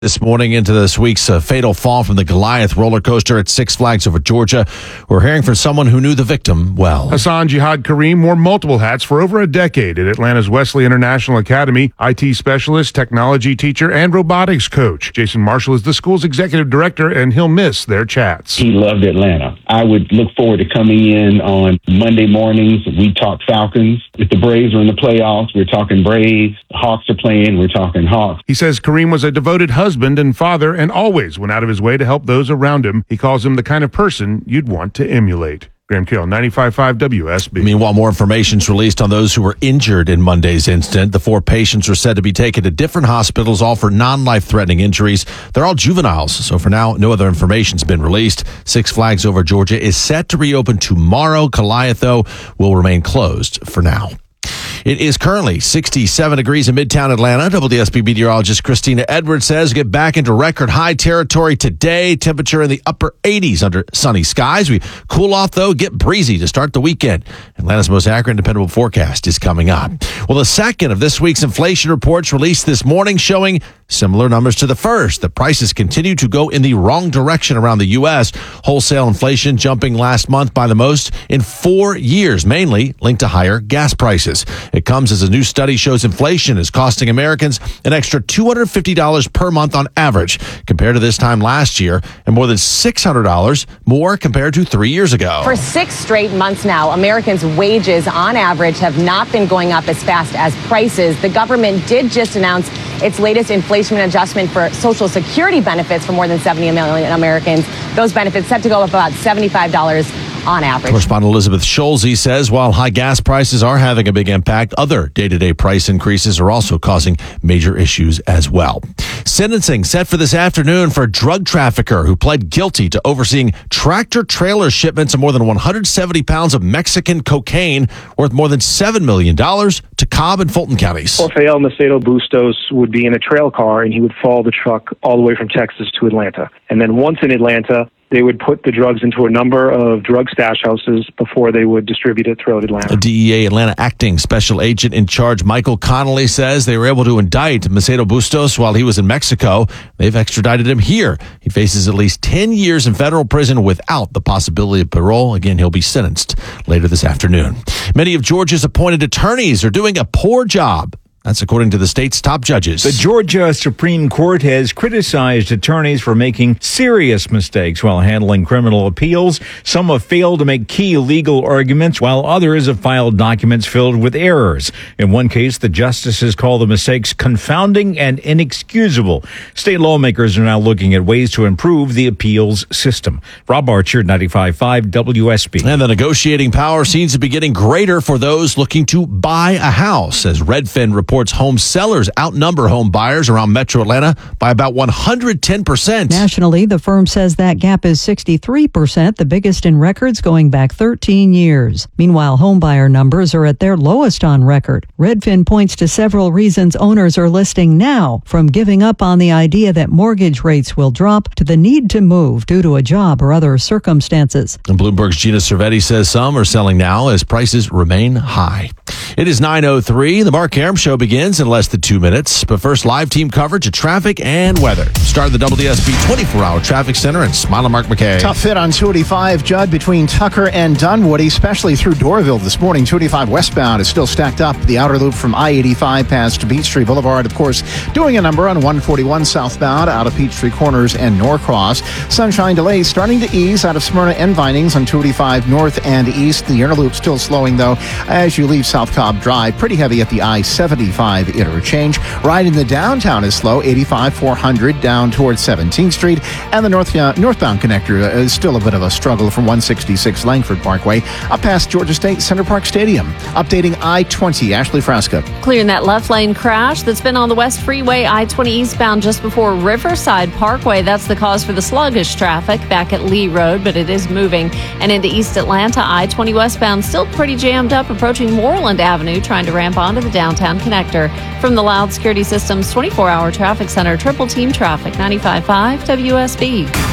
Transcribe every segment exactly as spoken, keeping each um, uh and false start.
This morning into this week's uh, fatal fall from the Goliath roller coaster at Six Flags over Georgia. We're hearing from someone who knew the victim well. Hassan Jihad Kareem wore multiple hats for over a decade at Atlanta's Wesley International Academy, I T specialist, technology teacher, and robotics coach. Jason Marshall is the school's executive director, and he'll miss their chats. He loved Atlanta. I would look forward to coming in on Monday mornings. We talk Falcons. If the Braves are in the playoffs, we're talking Braves. The Hawks are playing, we're talking Hawks. He says Kareem was a devoted husband husband and father and always went out of his way to help those around him. He calls him the kind of person you'd want to emulate. Graham Carroll, ninety-five point five W S B. Meanwhile, more information is released on those who were injured in Monday's incident. The four patients are said to be taken to different hospitals, all for non-life-threatening injuries. They're all juveniles, so for now, no other information's been released. Six Flags over Georgia is set to reopen tomorrow. Goliath, though, will remain closed for now. It is currently sixty-seven degrees in Midtown Atlanta. W D S B meteorologist Christina Edwards says get back into record high territory today. Temperature in the upper eighties under sunny skies. We cool off, though, get breezy to start the weekend. Atlanta's most accurate and dependable forecast is coming up. Well, the second of this week's inflation reports released this morning showing similar numbers to the first. The prices continue to go in the wrong direction around the U S. Wholesale inflation jumping last month by the most in four years, mainly linked to higher gas prices. It comes as a new study shows inflation is costing Americans an extra two hundred fifty dollars per month on average compared to this time last year, and more than six hundred dollars more compared to three years ago. For six straight months now, Americans' wages on average have not been going up as fast as prices. The government did just announce its latest inflation adjustment for Social Security benefits for more than seventy million Americans. Those benefits set to go up about seventy-five dollars on average. Correspondent Elizabeth Scholze says while high gas prices are having a big impact, other day-to-day price increases are also causing major issues as well. Sentencing set for this afternoon for a drug trafficker who pled guilty to overseeing tractor-trailer shipments of more than one hundred seventy pounds of Mexican cocaine worth more than seven million dollars to Cobb and Fulton counties. Rafael Macedo Bustos would be in a trail car and he would follow the truck all the way from Texas to Atlanta. And then once in Atlanta, they would put the drugs into a number of drug stash houses before they would distribute it throughout Atlanta. A D E A Atlanta acting special agent in charge, Michael Connolly, says they were able to indict Macedo Bustos while he was in Mexico. They've extradited him here. He faces at least ten years in federal prison without the possibility of parole. Again, he'll be sentenced later this afternoon. Many of Georgia's appointed attorneys are doing a poor job. That's according to the state's top judges. The Georgia Supreme Court has criticized attorneys for making serious mistakes while handling criminal appeals. Some have failed to make key legal arguments, while others have filed documents filled with errors. In one case, the justices call the mistakes confounding and inexcusable. State lawmakers are now looking at ways to improve the appeals system. Rob Archer, ninety-five point five W S B. And the negotiating power seems to be getting greater for those looking to buy a house, as Redfin reports. Reports home sellers outnumber home buyers around Metro Atlanta by about one hundred ten percent. Nationally, the firm says that gap is sixty-three percent, the biggest in records going back thirteen years. Meanwhile, home buyer numbers are at their lowest on record. Redfin points to several reasons owners are listing now, from giving up on the idea that mortgage rates will drop to the need to move due to a job or other circumstances. And Bloomberg's Gina Cervetti says some are selling now as prices remain high. It is nine oh three. The Mark Arum Show begins in less than two minutes. But first, live team coverage of traffic and weather. Start the W D S B twenty-four hour traffic center and Smiling Mark McKay. Tough fit on two eighty-five, Judd, between Tucker and Dunwoody, especially through Doraville this morning. two eighty-five westbound is still stacked up. The outer loop from I eighty-five past Peachtree Boulevard, of course, doing a number on one forty-one southbound out of Peachtree Corners and Norcross. Sunshine delays starting to ease out of Smyrna and Vinings on two eighty-five north and east. The inner loop still slowing, though, as you leave South Cobb Drive. Pretty heavy at the I seventy-five interchange. Right in the downtown is slow, eighty-five four hundred down towards seventeenth Street. And the north uh, northbound connector is still a bit of a struggle from one sixty-six Langford Parkway up past Georgia State Center Park Stadium. Updating I twenty, Ashley Frasca. Clearing that left lane crash that's been on the West Freeway, I twenty eastbound just before Riverside Parkway. That's the cause for the sluggish traffic back at Lee Road, but it is moving. And into East Atlanta, I twenty westbound still pretty jammed up approaching Moreland Avenue, trying to ramp onto the downtown connector. From the Loud Security Systems twenty-four hour traffic center, Triple Team Traffic, ninety-five point five W S B.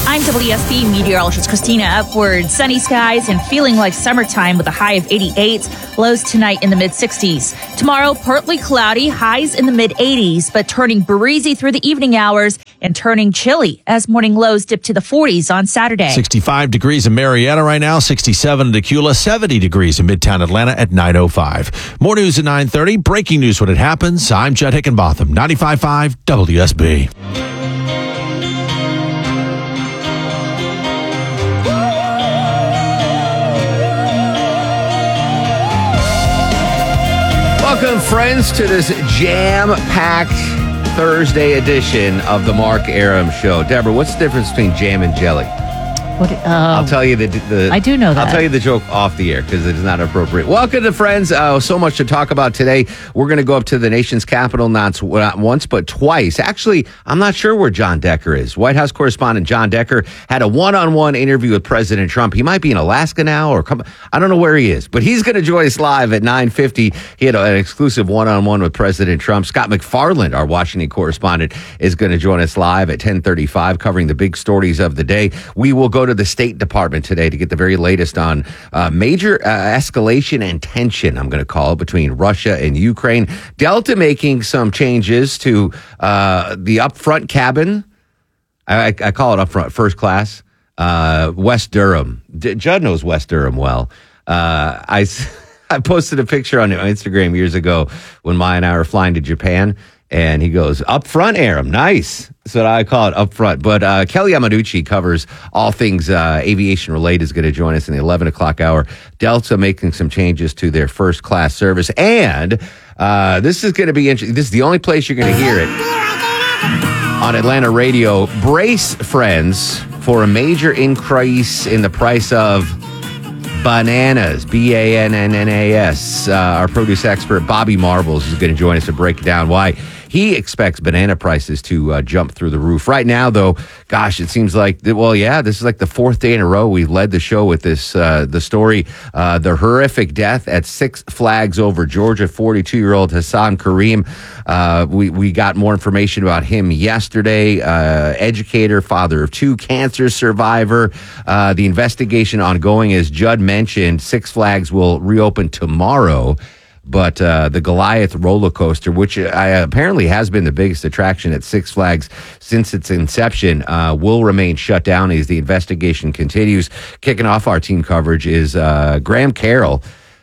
I'm W S B meteorologist Christina Upward. Sunny skies and feeling like summertime with a high of eighty-eight. Lows tonight in the mid-sixties. Tomorrow, partly cloudy, highs in the mid-eighties, but turning breezy through the evening hours and turning chilly as morning lows dip to the forties on Saturday. sixty-five degrees in Marietta right now, sixty-seven in Decula, seventy degrees in Midtown Atlanta at nine oh five. More news at nine thirty. Breaking news when it happens. I'm Judd Hickenbotham, ninety-five point five W S B. Welcome, friends, to this jam-packed Thursday edition of the Mark Arum Show. Deborah, what's the difference between jam and jelly? What, um, I'll tell you the, the. I do know that. I'll tell you the joke off the air because it is not appropriate. Welcome to friends. Uh, so much to talk about today. We're going to go up to the nation's capital, not, not once but twice. Actually, I'm not sure where John Decker is. White House correspondent John Decker had a one-on-one interview with President Trump. He might be in Alaska now, or come, I don't know where he is, but he's going to join us live at nine fifty. He had an exclusive one-on-one with President Trump. Scott McFarland, our Washington correspondent, is going to join us live at ten thirty-five, covering the big stories of the day. We will go to the State Department today to get the very latest on uh, major uh, escalation and tension, I'm going to call it, between Russia and Ukraine. Delta making some changes to uh, the upfront cabin. I, I call it upfront first class. Uh, West Durham. D- Judd knows West Durham well. Uh, I, I posted a picture on Instagram years ago when Maya and I were flying to Japan. And he goes, up front, Arum. Nice. That's what I call it, up front. But uh, Kelly Amanucci covers all things uh, aviation related, is going to join us in the eleven o'clock hour. Delta making some changes to their first class service. And uh, this is going to be interesting. This is the only place you're going to hear it on Atlanta radio. Brace, friends, for a major increase in the price of bananas, B A N N N A S. Uh, our produce expert, Bobby Marbles, is going to join us to break down why he expects banana prices to uh, jump through the roof. Right now, though, gosh, it seems like, well, yeah, this is like the fourth day in a row we led the show with this, uh, the story, uh, the horrific death at Six Flags Over Georgia, forty-two-year-old Hassan Kareem. Uh, we, we got more information about him yesterday. Uh, educator, father of two, cancer survivor. Uh, the investigation ongoing, as Judd mentioned. Six Flags will reopen tomorrow. But uh, the Goliath roller coaster, which uh, apparently has been the biggest attraction at Six Flags since its inception, uh, will remain shut down as the investigation continues. Kicking off our team coverage is uh, Graham Carroll,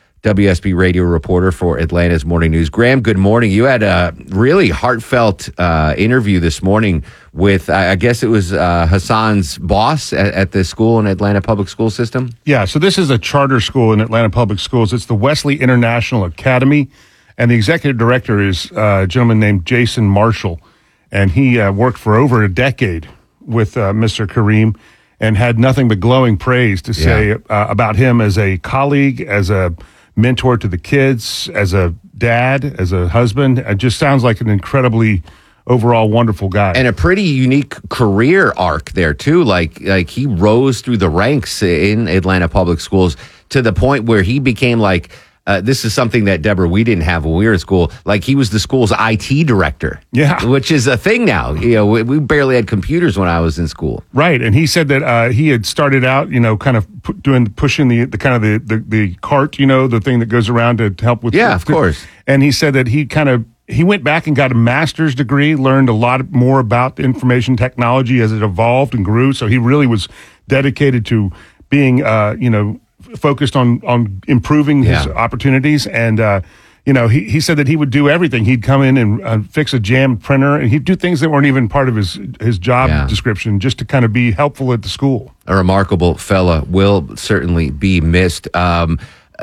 W S B radio reporter for Atlanta's Morning News. Graham, good morning. You had a really heartfelt uh, interview this morning with, I guess it was uh, Hassan's boss at, at the school in Atlanta Public School System. Yeah, so this is a charter school in Atlanta Public Schools. It's the Wesley International Academy, and the executive director is uh, a gentleman named Jason Marshall, and he uh, worked for over a decade with uh, Mister Kareem and had nothing but glowing praise to say yeah. uh, about him as a colleague, as a mentor to the kids, as a dad, as a husband. It just sounds like an incredibly overall wonderful guy. And a pretty unique career arc there too. Like like he rose through the ranks in Atlanta Public Schools to the point where he became like, uh, this is something that, Deborah, we didn't have when we were in school. Like he was the school's I T director. Yeah. Which is a thing now. You know, we, we barely had computers when I was in school. Right. And he said that uh, he had started out, you know, kind of pu- doing, pushing the, the kind of the, the, the cart, you know, the thing that goes around to help with. Yeah, of course. And he said that he kind of, he went back and got a master's degree, learned a lot more about information technology as it evolved and grew. So he really was dedicated to being, uh, you know, focused on, on improving his yeah. opportunities. And, uh, you know, he, he said that he would do everything. He'd come in and uh, fix a jam printer, and he'd do things that weren't even part of his, his job yeah. description, just to kind of be helpful at the school. A remarkable fella, will certainly be missed. Um,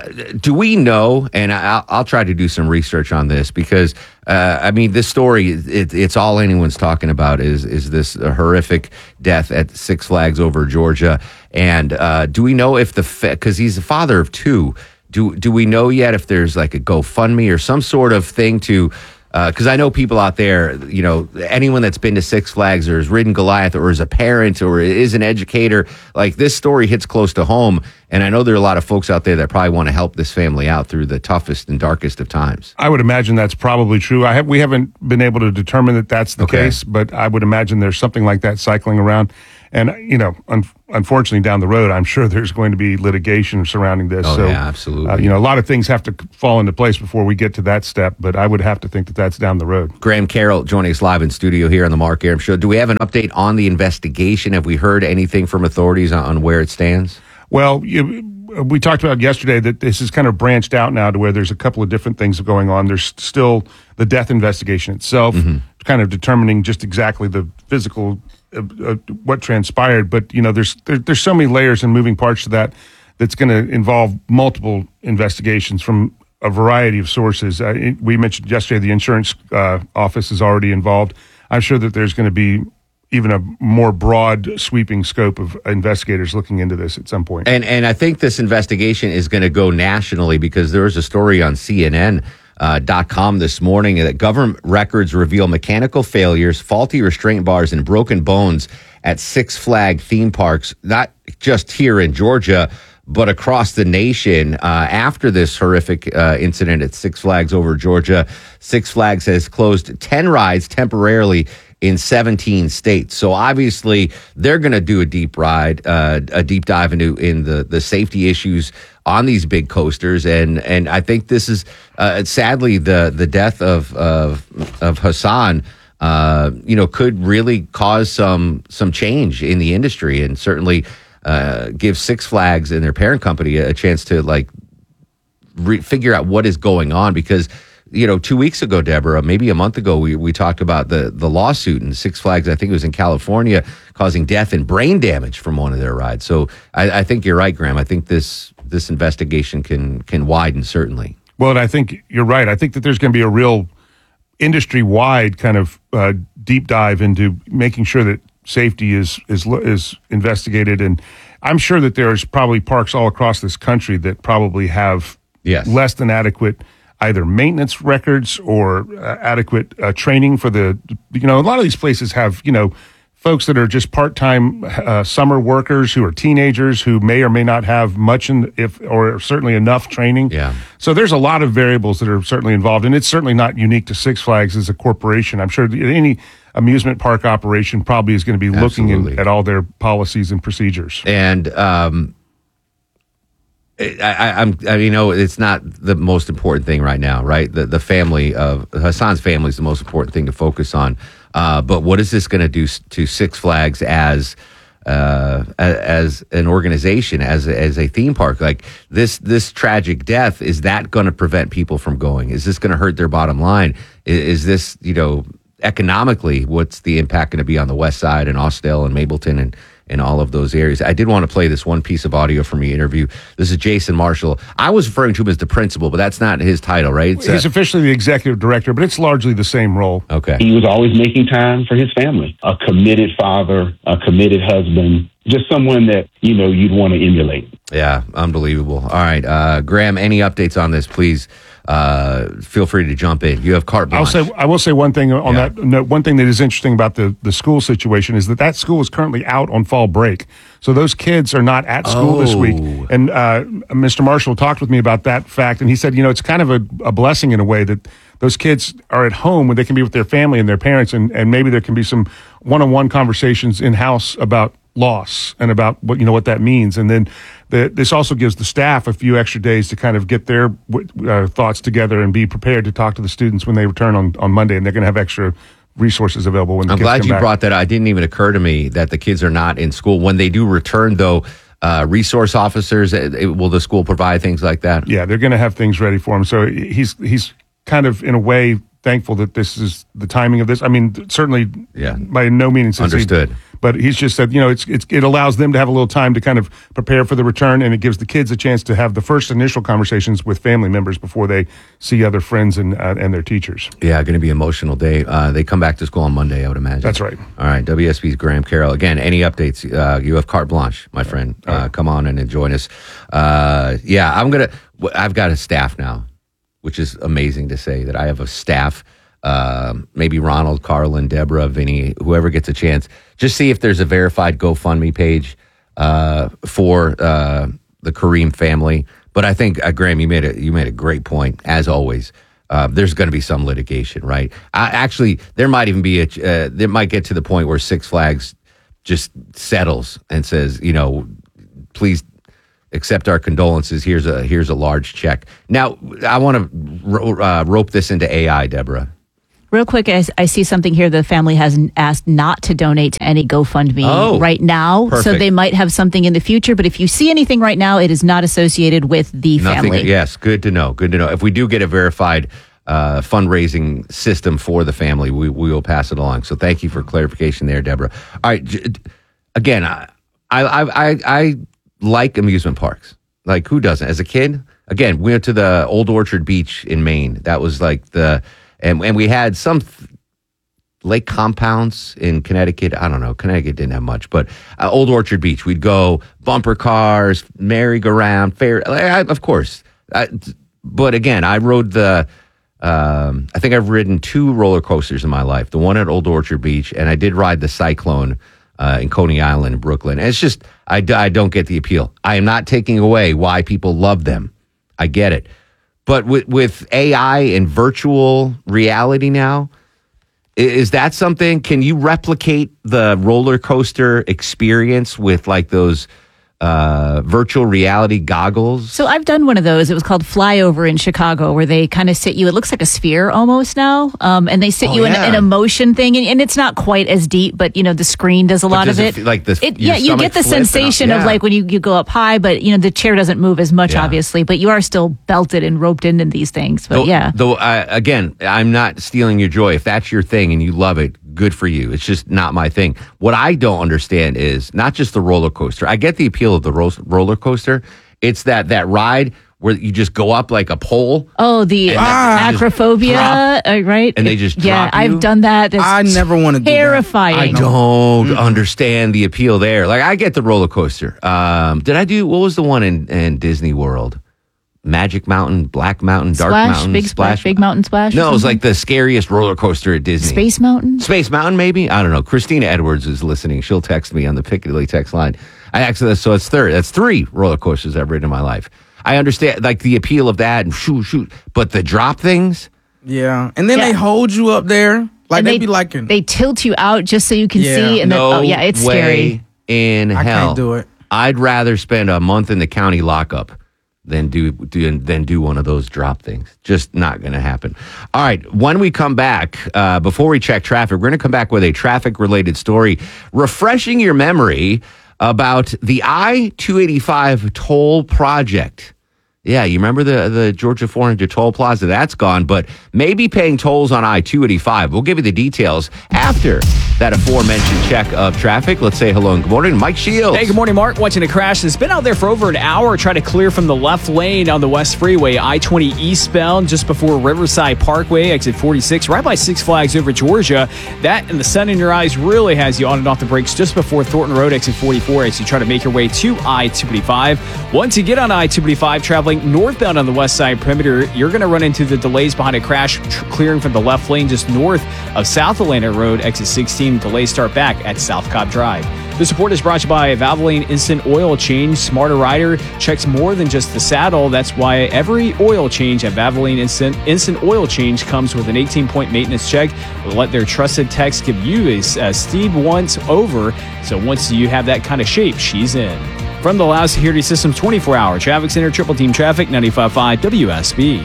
do we know, and I'll, I'll try to do some research on this, because, uh, I mean, this story, it, it's all anyone's talking about is is this horrific death at Six Flags Over Georgia. And uh, do we know if the, because he's the father of two, do do we know yet if there's like a GoFundMe or some sort of thing to, because uh, I know people out there, you know, anyone that's been to Six Flags or has ridden Goliath or is a parent or is an educator, like this story hits close to home. And I know there are a lot of folks out there that probably want to help this family out through the toughest and darkest of times. I would imagine that's probably true. I have, we haven't been able to determine that that's the okay. case, but I would imagine there's something like that cycling around. And, you know, un- unfortunately, down the road, I'm sure there's going to be litigation surrounding this. Oh, so, yeah, absolutely. Uh, you know, a lot of things have to fall into place before we get to that step, but I would have to think that that's down the road. Graham Carroll joining us live in studio here on the Mark Arum Show. Do we have an update on the investigation? Have we heard anything from authorities on, on where it stands? Well, you, we talked about yesterday that this is kind of branched out now to where there's a couple of different things going on. There's still the death investigation itself, mm-hmm. kind of determining just exactly the physical Uh, uh, what transpired, but you know, there's there, there's so many layers and moving parts to that that's going to involve multiple investigations from a variety of sources. Uh, it, we mentioned yesterday the insurance uh, office is already involved. I'm sure that there's going to be even a more broad, sweeping scope of investigators looking into this at some point. And and I think this investigation is going to go nationally because there was a story on C N N. Uh, dot com this morning that government records reveal mechanical failures, faulty restraint bars, and broken bones at Six Flags theme parks, not just here in Georgia, but across the nation. Uh, after this horrific uh, incident at Six Flags over Georgia, Six Flags has closed ten rides temporarily in seventeen states. So obviously they're going to do a deep ride, uh, a deep dive into in the, the safety issues on these big coasters. And, and I think this is, uh, sadly, the, the death of, of, of Hassan, uh, you know, could really cause some, some change in the industry and certainly, uh, give Six Flags and their parent company a, a chance to like re- figure out what is going on because, you know, two weeks ago, Deborah, maybe a month ago, we, we talked about the, the lawsuit in Six Flags, I think it was in California, causing death and brain damage from one of their rides. So I, I think you're right, Graham. I think this this investigation can can widen, certainly. Well, and I think you're right. I think that there's going to be a real industry-wide kind of uh, deep dive into making sure that safety is is is investigated. And I'm sure that there's probably parks all across this country that probably have yes. less than adequate either maintenance records or uh, adequate uh, training for the, you know, a lot of these places have, you know, folks that are just part-time uh, summer workers who are teenagers who may or may not have much in, if or certainly enough training. Yeah. So there's a lot of variables that are certainly involved, and it's certainly not unique to Six Flags as a corporation. I'm sure any amusement park operation probably is going to be looking in, at all their policies and procedures. And um I, I, I'm, I, you know, it's not the most important thing right now, right? The the family of Hassan's family is the most important thing to focus on. Uh, but what is this going to do to Six Flags as uh, as an organization, as a, as a theme park? Like this this tragic death, is that going to prevent people from going? Is this going to hurt their bottom line? Is, is this, you know, economically, what's the impact going to be on the West Side and Austell and Mableton and in all of those areas? I did want to play this one piece of audio from the interview. This is Jason Marshall. I was referring to him as the principal, but that's not his title, right? It's, He's uh, officially the executive director, but it's largely the same role. Okay. He was always making time for his family. A committed father, a committed husband, just someone that, you know, you'd want to emulate. Yeah, unbelievable. All right. Uh, Graham, any updates on this, please? Uh, feel free to jump in. You have carte blanche. I'll say, I will say one thing on Yeah. that note. One thing that is interesting about the, the school situation is that that school is currently out on fall break. So those kids are not at school Oh. this week. And uh, Mister Marshall talked with me about that fact. And he said, you know, it's kind of a, a blessing in a way that those kids are at home when they can be with their family and their parents. And, and maybe there can be some one-on-one conversations in-house about loss and about what, you know, what that means. And then the, this also gives the staff a few extra days to kind of get their uh, thoughts together and be prepared to talk to the students when they return on, on Monday. And they're going to have extra resources available when the I'm kids glad come you back. brought that up. It didn't even occur to me that the kids are not in school. When they do return, though, uh, resource officers, uh, will the school provide things like that? Yeah, they're going to have things ready for him. So he's he's kind of, in a way, thankful that this is the timing of this. I mean, certainly Yeah. by no means. is he- Understood. But he's just said, you know, it's, it's it allows them to have a little time to kind of prepare for the return, and it gives the kids a chance to have the first initial conversations with family members before they see other friends and uh, and their teachers. Yeah, going to be an emotional day. Uh, they come back to school on Monday, I would imagine. That's right. All right, W S B's Graham Carroll. Again, any updates? Uh, you have carte blanche, my friend. Uh, come on in and join us. Uh, yeah, I'm gonna. I've got a staff now, which is amazing to say that I have a staff. Uh, maybe Ronald, Carlin, Deborah, Vinny, whoever gets a chance. Just see if there's a verified GoFundMe page uh, for uh, the Kareem family. But I think uh, Graham, you made a you made a great point as always. Uh, there's going to be some litigation, right? I, actually, there might even be a uh, there might get to the point where Six Flags just settles and says, you know, please accept our condolences. Here's a here's a large check. Now, I want to ro- uh, rope this into A I, Deborah. Real quick, I, I see something here. The family has asked not to donate to any GoFundMe oh, right now. perfect. So they might have something in the future. But if you see anything right now, it is not associated with the Nothing, family. Yes, good to know. Good to know. If we do get a verified uh, fundraising system for the family, we, we will pass it along. So thank you for clarification there, Deborah. All right. J- again, I, I, I, I like amusement parks. Like, who doesn't? As a kid, again, we went to the Old Orchard Beach in Maine. That was like the... And and we had some th- lake compounds in Connecticut. I don't know. Connecticut didn't have much, but uh, Old Orchard Beach, we'd go bumper cars, merry-go-round, fair. I, of course. I, but again, I rode the, um, I think I've ridden two roller coasters in my life. The one at Old Orchard Beach, and I did ride the Cyclone uh, in Coney Island in Brooklyn. And it's just, I, I don't get the appeal. I am not taking away why people love them. I get it. But with, with A I and virtual reality now, is that something? Can you replicate the roller coaster experience with like those uh, virtual reality goggles? So I've done one of those. It was called Flyover in Chicago, where they kind of sit you. It looks like a sphere almost now, um, and they sit Oh, you yeah. in, in a motion thing, and, and it's not quite as deep, but you know the screen does a But lot does of it it. feel like the- It- your yeah, you get stomach the flip and all- sensation of yeah. like when you, you go up high, but you know the chair doesn't move as much, Yeah. obviously, but you are still belted and roped into these things. But Though, yeah, Though, uh, again, I'm not stealing your joy. If that's your thing and you love it, good for you. It's just not my thing. What I don't understand is not just the roller coaster. I get the appeal of the ro- roller coaster. It's that that ride where you just go up like a pole. oh the And uh, then you just acrophobia, drop, uh, right? and they just yeah, drop you? I've done that. It's I never want to do that. terrifying. I don't understand the appeal there. Like, I get the roller coaster. Um, did I do, what was the one in, in Disney World? Magic Mountain, Black Mountain, Dark Splash, Mountain, big splash, big mountain splash. or No, it was something? like the scariest roller coaster at Disney. Space Mountain. Space Mountain, maybe? I don't know. Christina Edwards is listening. She'll text me on the Piccadilly text line. I actually, so it's third. That's three roller coasters I've ridden in my life. I understand, like, the appeal of that and shoot, shoot. But the drop things? Yeah. And then Yeah. they hold you up there. Like, And they, they be like, in, They tilt you out just so you can Yeah. see, and no then oh yeah, it's way scary. in I hell. can't do it. I'd rather spend a month in the county lockup than do, do than do one of those drop things. Just not going to happen. All right, when we come back, uh, before we check traffic, we're going to come back with a traffic-related story, refreshing your memory about the I two eighty-five toll project. Yeah, you remember the, the Georgia four hundred toll plaza? That's gone, but maybe paying tolls on I two eighty-five. We'll give you the details after that aforementioned check of traffic. Let's say hello and good morning, Mike Shields. Hey, good morning, Mark. Watching a crash that's been out there for over an hour, trying to clear from the left lane on the West Freeway, I twenty eastbound, just before Riverside Parkway, exit forty-six, right by Six Flags over Georgia. That and the sun in your eyes really has you on and off the brakes just before Thornton Road, exit forty-four, as you try to make your way to I two eighty-five. Once you get on I two eighty-five, traveling northbound on the west side perimeter, you're going to run into the delays behind a crash tr- clearing from the left lane just north of South Atlanta Road, exit sixteen. Delays start back at South Cobb Drive. The support is brought to you by Valvoline Instant Oil Change. Smarter Rider checks more than just the saddle. That's why every oil change at Valvoline Instant Instant Oil Change comes with an eighteen-point maintenance check. They'll let their trusted techs give you a, a Steve once over. So once you have that kind of shape, she's in. From the Loud Security Systems twenty-four hour Traffic Center, Triple Team Traffic, ninety-five point five W S B.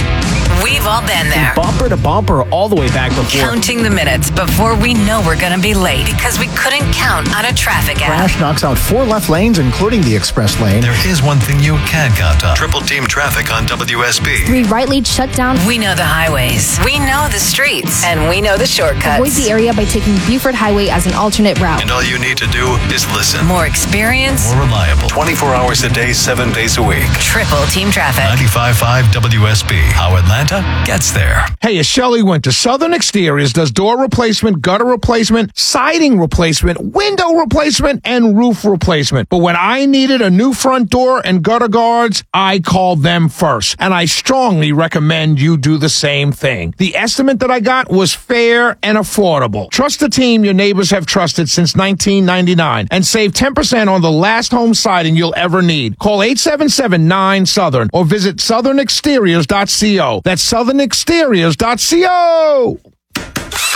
We've all been there. Bumper to bumper, all the way back before. Counting the minutes before we know we're going to be late because we couldn't count on a traffic app. Crash knocks out four left lanes, including the express lane. There is one thing you can count on. Triple Team Traffic on W S B. Three right lanes shut down. We know the highways. We know the streets. And we know the shortcuts. Avoid the area by taking Buford Highway as an alternate route. And all you need to do is listen. More experience. More reliable. twenty-four hours a day, seven days a week. Triple Team Traffic. ninety-five point five W S B. How Atlanta gets there. Hey, as Shelley went to Southern Exteriors, does door replacement, gutter replacement, siding replacement, window replacement, and roof replacement. But when I needed a new front door and gutter guards, I called them first. And I strongly recommend you do the same thing. The estimate that I got was fair and affordable. Trust the team your neighbors have trusted since nineteen ninety-nine and save ten percent on the last home siding you'll ever need. Call eight seven seven nine Southern or visit southern exteriors dot co. That's southern exteriors dot co.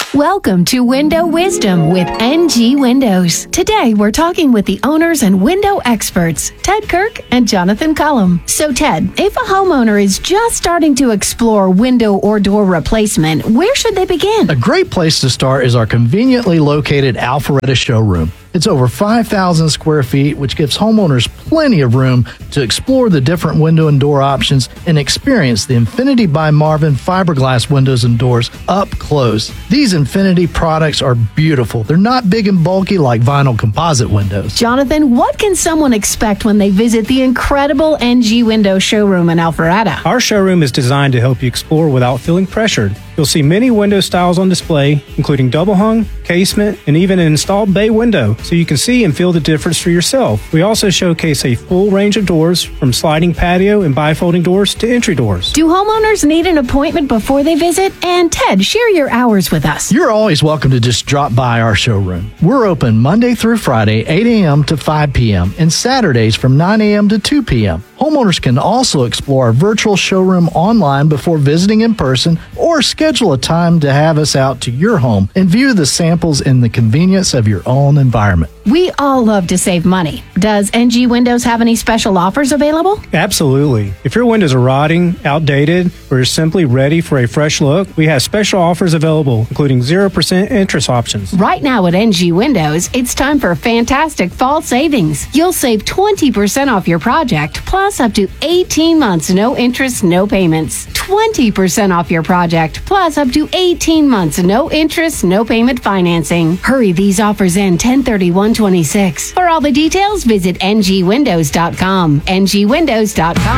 Welcome to Window Wisdom with N G Windows. Today, we're talking with the owners and window experts, Ted Kirk and Jonathan Cullum. So, Ted, if a homeowner is just starting to explore window or door replacement, where should they begin? A great place to start is our conveniently located Alpharetta showroom. It's over five thousand square feet, which gives homeowners plenty of room to explore the different window and door options and experience the Infinity by Marvin fiberglass windows and doors up close. These Infinity products are beautiful. They're not big and bulky like vinyl composite windows. Jonathan, what can someone expect when they visit the incredible N G Window showroom in Alpharetta? Our showroom is designed to help you explore without feeling pressured. You'll see many window styles on display, including double hung, casement, and even an installed bay window, so you can see and feel the difference for yourself. We also showcase a full range of doors, from sliding patio and bifolding doors to entry doors. Do homeowners need an appointment before they visit? And Ted, share your hours with us. You're always welcome to just drop by our showroom. We're open Monday through Friday, eight a.m. to five p.m., and Saturdays from nine a.m. to two p.m. Homeowners can also explore our virtual showroom online before visiting in person, or schedule a time to have us out to your home and view the samples in the convenience of your own environment. We all love to save money. Does N G Windows have any special offers available? Absolutely. If your windows are rotting, outdated, or you're simply ready for a fresh look, we have special offers available, including zero percent interest options. Right now at N G Windows, it's time for fantastic fall savings. You'll save twenty percent off your project, plus up to eighteen months, no interest, no payments. twenty percent off your project, plus up to eighteen months, no interest, no payment financing. Hurry, these offers end ten thirty-one twenty-six. For all the details, visit N G windows dot com. N G windows dot com.